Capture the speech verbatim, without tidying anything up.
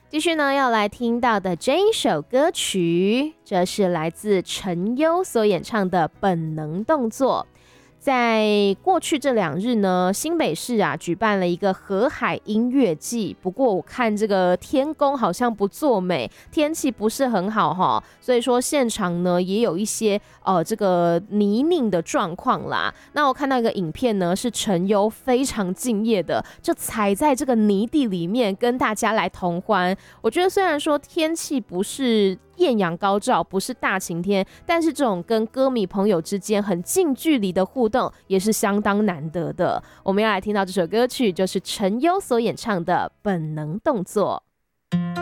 继续呢，要来听到的这一首歌曲，这是来自陈优所演唱的《本能动作》。在过去这两日呢，新北市啊举办了一个河海音乐季，不过我看这个天公好像不作美，天气不是很好哈，所以说现场呢也有一些呃这个泥泞的状况啦。那我看到一个影片呢，是陈优非常敬业的，就踩在这个泥地里面跟大家来同欢。我觉得虽然说天气不是艳阳高照，不是大晴天，但是这种跟歌迷朋友之间很近距离的互动也是相当难得的。我们要来听到这首歌曲，就是陈优所演唱的《本能动作》。